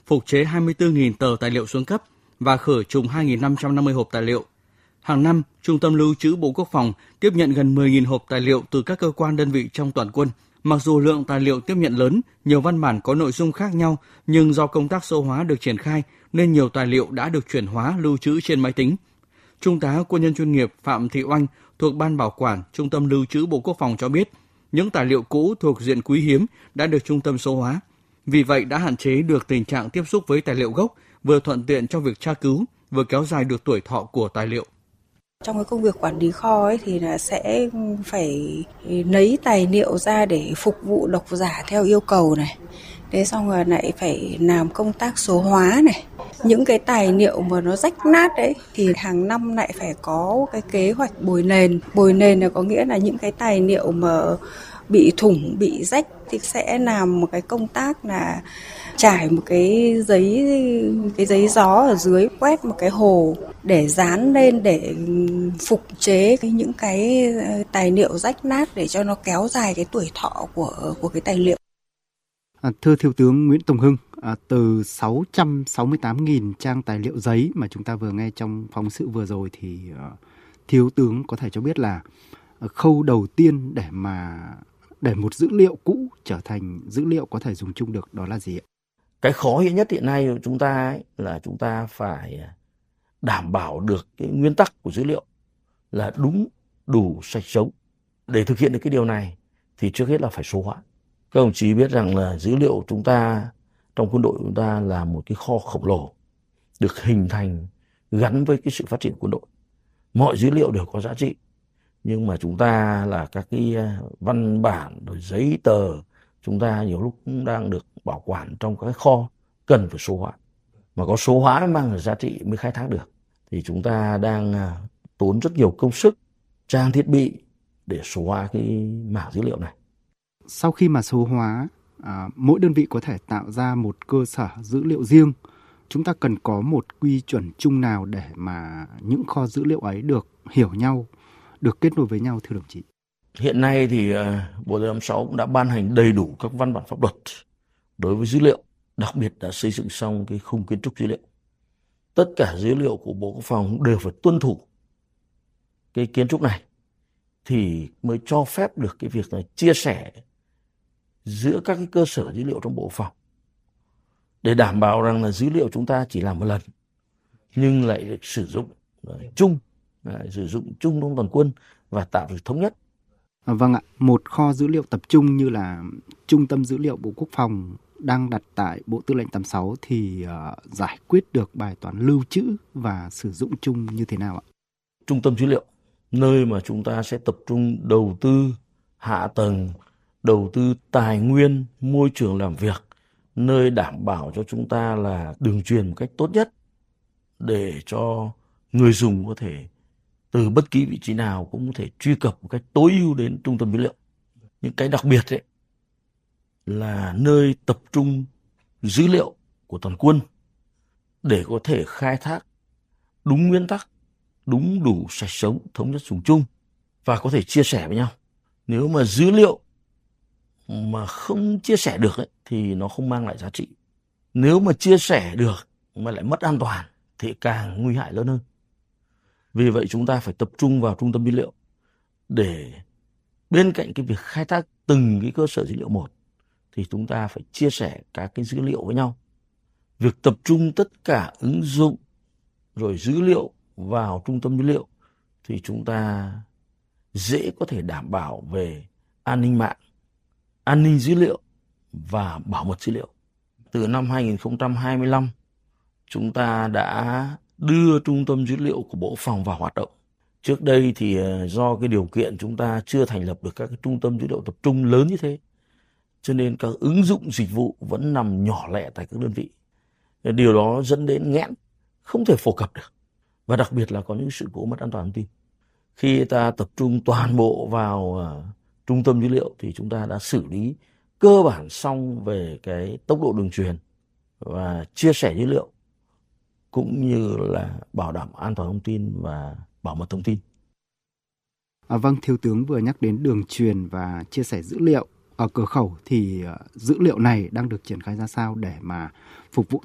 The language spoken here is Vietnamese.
phục chế 24.000 tờ tài liệu xuống cấp và khử trùng 2.550 hộp tài liệu. Hàng năm, Trung tâm Lưu trữ Bộ Quốc phòng tiếp nhận gần 10.000 hộp tài liệu từ các cơ quan đơn vị trong toàn quân. Mặc dù lượng tài liệu tiếp nhận lớn, nhiều văn bản có nội dung khác nhau, nhưng do công tác số hóa được triển khai nên nhiều tài liệu đã được chuyển hóa lưu trữ trên máy tính. Trung tá quân nhân chuyên nghiệp Phạm Thị Oanh thuộc Ban Bảo quản Trung tâm Lưu trữ Bộ Quốc phòng cho biết, những tài liệu cũ thuộc diện quý hiếm đã được trung tâm số hóa. Vì vậy đã hạn chế được tình trạng tiếp xúc với tài liệu gốc, vừa thuận tiện cho việc tra cứu, vừa kéo dài được tuổi thọ của tài liệu. Trong cái công việc quản lý kho ấy thì là sẽ phải lấy tài liệu ra để phục vụ độc giả theo yêu cầu này. Thế xong rồi lại phải làm công tác số hóa này. Những cái tài liệu mà nó rách nát đấy thì hàng năm lại phải có cái kế hoạch bồi nền. Bồi nền là có nghĩa là những cái tài liệu mà bị thủng, bị rách thì sẽ làm một cái công tác là trải một cái giấy gió ở dưới, quét một cái hồ để dán lên để phục chế những cái tài liệu rách nát để cho nó kéo dài cái tuổi thọ của cái tài liệu. Thưa Thiếu tướng Nguyễn Tùng Hưng, từ 668.000 trang tài liệu giấy mà chúng ta vừa nghe trong phóng sự vừa rồi thì Thiếu tướng có thể cho biết là khâu đầu tiên để một dữ liệu cũ trở thành dữ liệu có thể dùng chung được đó là gì ạ? Cái khó nhất hiện nay của chúng ta ấy là chúng ta phải đảm bảo được cái nguyên tắc của dữ liệu là đúng, đủ, sạch, sống. Để thực hiện được cái điều này thì trước hết là phải số hóa. Các đồng chí biết rằng là dữ liệu chúng ta trong quân đội chúng ta là một cái kho khổng lồ được hình thành gắn với cái sự phát triển quân đội. Mọi dữ liệu đều có giá trị, nhưng mà chúng ta là các cái văn bản rồi giấy tờ chúng ta nhiều lúc cũng đang được bảo quản trong các cái kho cần phải số hóa. Mà có số hóa mới mang được giá trị mới khai thác được. Thì chúng ta đang tốn rất nhiều công sức, trang thiết bị để số hóa cái mảng dữ liệu này. Sau khi mà số hóa, mỗi đơn vị có thể tạo ra một cơ sở dữ liệu riêng. Chúng ta cần có một quy chuẩn chung nào để mà những kho dữ liệu ấy được hiểu nhau, được kết nối với nhau thưa đồng chí? Hiện nay thì Bộ Tư lệnh 6 cũng đã ban hành đầy đủ các văn bản pháp luật đối với dữ liệu, đặc biệt đã xây dựng xong cái khung kiến trúc dữ liệu. Tất cả dữ liệu của Bộ Quốc phòng đều phải tuân thủ cái kiến trúc này thì mới cho phép được cái việc là chia sẻ giữa các cái cơ sở dữ liệu trong Bộ Quốc phòng để đảm bảo rằng là dữ liệu chúng ta chỉ làm một lần nhưng lại được sử dụng chung trong toàn quân và tạo được thống nhất. Vâng ạ, một kho dữ liệu tập trung như là Trung tâm Dữ liệu Bộ Quốc phòng đang đặt tại Bộ Tư lệnh 86 thì giải quyết được bài toán lưu trữ và sử dụng chung như thế nào ạ? Trung tâm dữ liệu, nơi mà chúng ta sẽ tập trung đầu tư hạ tầng, đầu tư tài nguyên, môi trường làm việc, nơi đảm bảo cho chúng ta là đường truyền một cách tốt nhất để cho người dùng có thể từ bất kỳ vị trí nào cũng có thể truy cập một cách tối ưu đến trung tâm dữ liệu. Những cái đặc biệt ấy là nơi tập trung dữ liệu của toàn quân để có thể khai thác đúng nguyên tắc, đúng đủ, sạch, sống, thống nhất, dùng chung và có thể chia sẻ với nhau. Nếu mà dữ liệu mà không chia sẻ được ấy, thì nó không mang lại giá trị. Nếu mà chia sẻ được mà lại mất an toàn thì càng nguy hại lớn hơn. Vì vậy chúng ta phải tập trung vào trung tâm dữ liệu để bên cạnh cái việc khai thác từng cái cơ sở dữ liệu một thì chúng ta phải chia sẻ các cái dữ liệu với nhau. Việc tập trung tất cả ứng dụng rồi dữ liệu vào trung tâm dữ liệu thì chúng ta dễ có thể đảm bảo về an ninh mạng, an ninh dữ liệu và bảo mật dữ liệu. Từ năm 2025, chúng ta đã đưa trung tâm dữ liệu của Bộ Quốc phòng vào hoạt động. Trước đây thì do cái điều kiện chúng ta chưa thành lập được các cái trung tâm dữ liệu tập trung lớn như thế, cho nên các ứng dụng dịch vụ vẫn nằm nhỏ lẻ tại các đơn vị. Điều đó dẫn đến nghẽn, không thể phổ cập được. Và đặc biệt là có những sự cố mất an toàn thông tin. Khi ta tập trung toàn bộ vào trung tâm dữ liệu thì chúng ta đã xử lý cơ bản xong về cái tốc độ đường truyền và chia sẻ dữ liệu cũng như là bảo đảm an toàn thông tin và bảo mật thông tin. Vâng, Thiếu tướng vừa nhắc đến đường truyền và chia sẻ dữ liệu. Ở cửa khẩu thì dữ liệu này đang được triển khai ra sao để mà phục vụ